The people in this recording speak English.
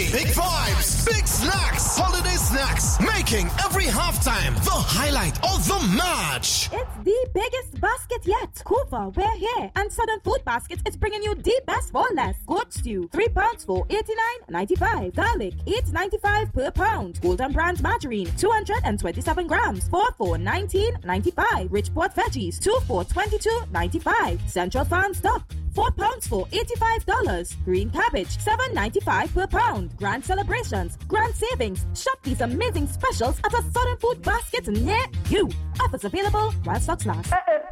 energy, big vibes, big snacks, holiday snacks, making every halftime the highlight of the match. It's the biggest basket yet. Kufa, we're here. And Southern Food Baskets is bringing you the best for less. Goat stew, 3 pounds for $89.95. Garlic, $8.95 per pound. Golden Brands margarine, 227 grams for $19.95. Richport veggies, 2 for $22.95. Central Farm stock, 4 pounds for $85. Green cabbage, $7.95 per pound. Grand celebrations, grand savings. Shop these amazing specials at a Southern Food Basket near you. Offers available while stocks last.